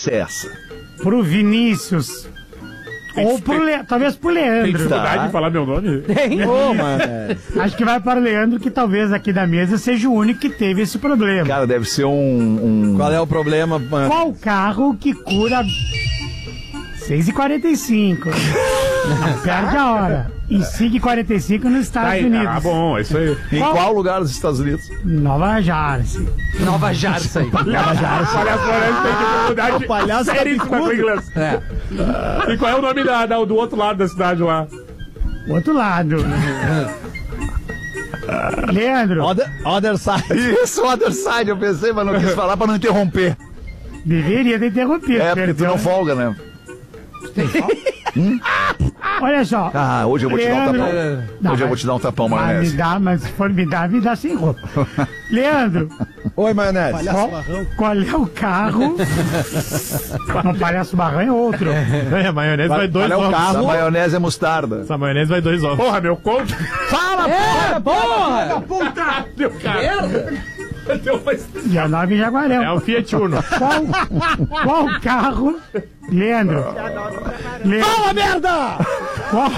ser essa. Pro Vinícius. Ou talvez pro Leandro. Tem dificuldade de falar meu nome? Ô, mano. Acho que vai para o Leandro, que talvez aqui da mesa seja o único que teve esse problema. Cara, deve ser um... Qual é o problema, mano? Qual carro que cura 6h45? Não perde a hora. E 5h45 nos Estados Unidos. Ah, bom, é isso aí. Em qual lugar dos Estados Unidos? Nova Jersey. Nova Jersey. Nova Jersey. Palhaço Moraes tem dificuldade. Palhaço seríssima com inglês. É. E qual é o nome do outro lado da cidade lá? O outro lado. Leandro, Other side. Isso, other side, eu pensei, mas não quis falar pra não interromper. deveria ter interrompido. É, porque tu não folga, né? Olha só. Ah, hoje eu vou te dar um Leandro- tapão. Não, Hoje eu vou mas- te dar um tapão, Mas maionese. mas se for me dá sem roupa. Leandro, Oi, maionese. qual é o carro? Não, palhaço barrão é outro. A maionese vai dois qual é o ovos. carro? A maionese é mostarda. Essa maionese vai dois ovos. Porra, meu conto. Porra! Meu cara. Dia 9 em Jaguarão. É o Fiat Uno. Qual carro? Leandro. Fala, merda! Qual?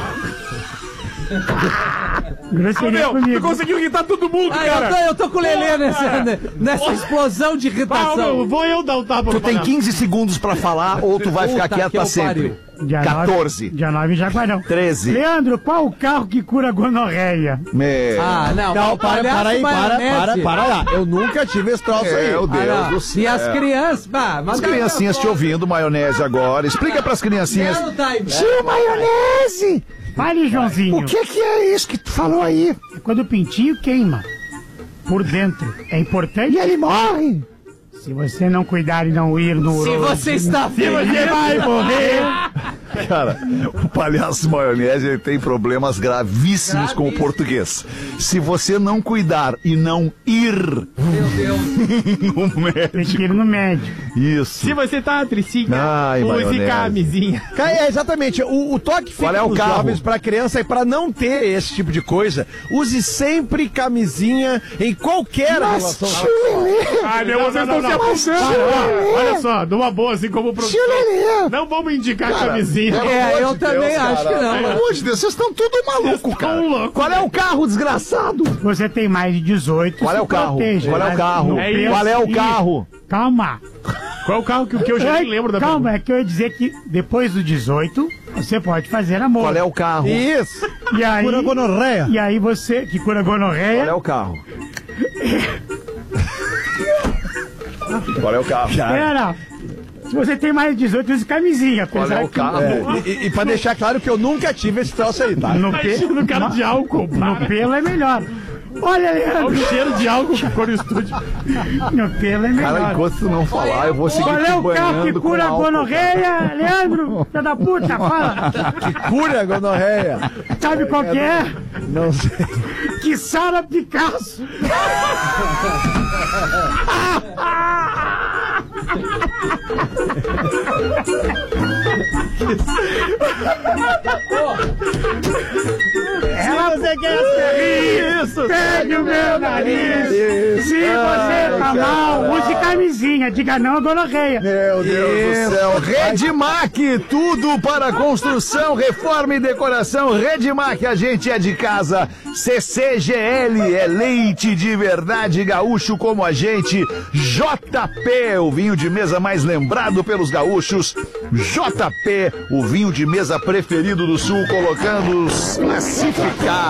Grosseria Tu comigo. conseguiu irritar todo mundo, Ah, cara. eu tô com o Lelê nessa explosão de irritação. Vou eu dar um tapa Tu no tem palhaço. 15 segundos pra falar ou tu vai ficar Puta quieto que pra eu sempre. pariu. Dia 14. Dia 9 em Jaguarão. 13. Leandro, qual o carro que cura gonorreia? Ah, não. Não, para aí, maionese. para lá. Eu nunca tive esse troço aí. Meu Deus Ah, não. do céu. E as crianças? As criancinhas te ouvindo, maionese agora. Explica pras criancinhas. Zero time. Tio maionese! Fale, Joãozinho. O que é isso que tu falou aí? É quando o pintinho queima por dentro. É importante. E ele morre! Se você não cuidar e não ir no Se urologia, você está feliz, você vai morrer. Cara, o palhaço maionese ele tem problemas gravíssimos com o português. Se você não cuidar e não ir Meu Deus. no Tem médico. que ir no médico. Isso. Se você tá tricinha, Ai, use maionese. camisinha. Cara, é exatamente. O toque Qual fica é o pros carro? jovens pra criança e pra não ter esse tipo de coisa. Use sempre camisinha em qualquer relação. Ai, meu, vocês estão se apontando. Olha só, numa boa, assim como o professor. Não vamos indicar camisinha. É, eu também acho que não. Pelo amor de Deus, vocês estão tudo maluco, cara. Qual é o carro, desgraçado? Você tem mais de 18. Qual é se o carro? proteja. Qual é o carro? É isso. Qual é o Isso. carro? Calma. Qual é o carro que eu já nem lembro da Calma, pergunta? é que eu ia dizer que depois do 18, você pode fazer amor. Qual é o carro? Isso. E aí, Cura gonorreia. E aí você, que cura gonorreia, Qual é o carro? Qual é o carro? espera. Se você tem mais de 18, use camisinha. Qual apesar é o que carro? E pra deixar claro que eu nunca tive esse troço aí, tá? No, Imagina o cara de álcool. no pelo é melhor. Olha, Olha Leandro, o cheiro de álcool que ficou no estúdio. no pelo é melhor. Cara, enquanto tu não falar, eu vou seguir Qual é te o carro que banhando com cura a álcool, gonorreia, Leandro? Filho da puta, fala. Cura a gonorreia. Sabe qual que é? Não sei. Que Sara Picasso. Ela você quer ser isso, pegue o meu nariz. Se você tá mal, use camisinha. Diga não a gonorreia. Meu Deus do céu. Redmac, tudo para construção, reforma e decoração. Redmac, a gente é de casa. CCGL é leite de verdade gaúcho como a gente. JP, o vinho de mesa mais lembrado pelos gaúchos. JP, o vinho de mesa preferido do Sul, colocando os classificados.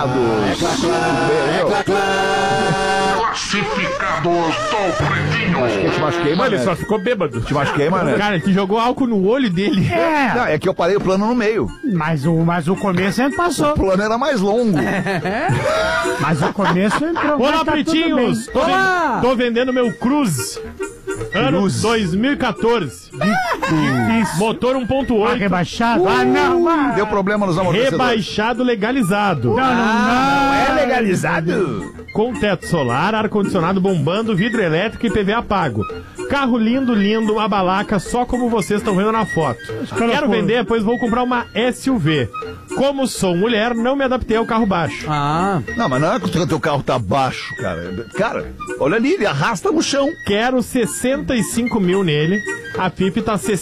Classificados do Pretinho. Eu te machuquei, Mano, ele mano. só ficou bêbado. Te machuquei, mano. Cara, que jogou álcool no olho dele. É, Não, é que eu parei o plano no meio. mas o começo sempre passou. O plano era mais longo. Mas o começo entrou. Olá, mas tá tudo pretinhos! bem. Olá! Tô vendendo meu Cruze. Ano Cruze. 2014. Isso. Motor Tá 1.8. rebaixado? Ah, não, ah. Deu problema nos amortecedores. Rebaixado legalizado. Não, não. É legalizado? Com teto solar, ar-condicionado bombando, vidro elétrico e PVA pago. Carro lindo, lindo, uma balaca só como vocês estão vendo na foto. Quero vender, pois vou comprar uma SUV. Como sou mulher, não me adaptei ao carro baixo. Ah, Não, mas não é que o teu carro tá baixo, cara. Cara, olha ali, ele arrasta no chão. Quero 65 mil nele. A FIP tá